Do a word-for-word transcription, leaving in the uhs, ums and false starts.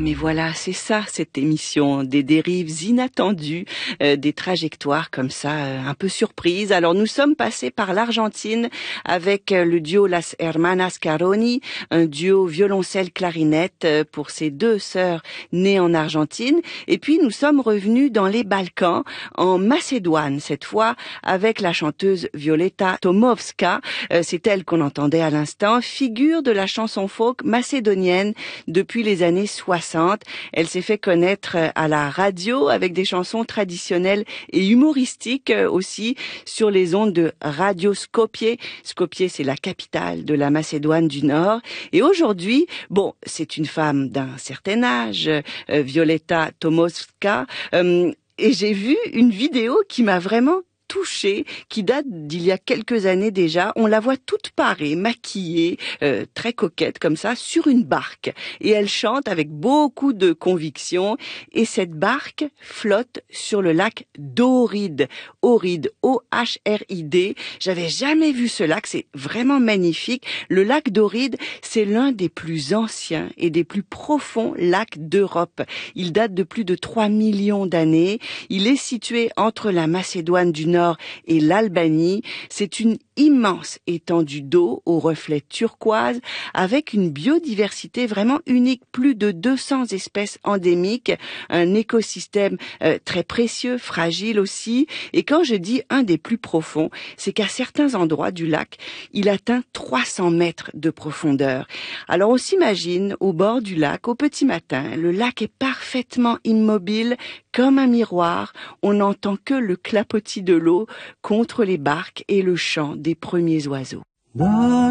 mais voilà, c'est ça cette émission, des dérives inattendues, euh, des trajectoires comme ça, euh, un peu surprises. Alors nous sommes passés par l'Argentine avec euh, le duo Las Hermanas Caroni, un duo violoncelle-clarinette euh, pour ces deux sœurs nées en Argentine. Et puis nous sommes revenus dans les Balkans, en Macédoine cette fois, avec la chanteuse Violeta Tomovska. Euh, c'est elle qu'on entendait à l'instant, figure de la chanson folk macédonienne depuis les années soixante. Elle s'est fait connaître à la radio avec des chansons traditionnelles et humoristiques aussi sur les ondes de Radio Skopje. Skopje, c'est la capitale de la Macédoine du Nord. Et aujourd'hui, bon, c'est une femme d'un certain âge, euh, Violeta Tomovska, euh, et j'ai vu une vidéo qui m'a vraiment touchée, qui date d'il y a quelques années déjà. On la voit toute parée, maquillée, euh, très coquette comme ça, sur une barque. Et elle chante avec beaucoup de conviction. Et cette barque flotte sur le lac d'Ohrid. Ohrid, O H R I D. J'avais jamais vu ce lac, c'est vraiment magnifique. Le lac d'Ohrid, c'est l'un des plus anciens et des plus profonds lacs d'Europe. Il date de plus de trois millions d'années. Il est situé entre la Macédoine du Nord et l'Albanie. C'est une immense étendue d'eau aux reflets turquoise avec une biodiversité vraiment unique, plus de deux cents espèces endémiques, un écosystème euh, très précieux, fragile aussi. Et quand je dis un des plus profonds, c'est qu'à certains endroits du lac, il atteint trois cents mètres de profondeur. Alors on s'imagine au bord du lac, au petit matin, le lac est parfaitement immobile, comme un miroir. On n'entend que le clapotis de l'eau contre les barques et le chant des premiers oiseaux.